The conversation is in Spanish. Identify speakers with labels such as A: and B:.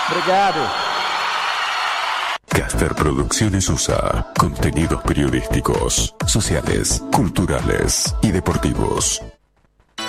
A: Obrigado.
B: Caster Producciones USA. Contenidos periodísticos, sociales, culturales y deportivos.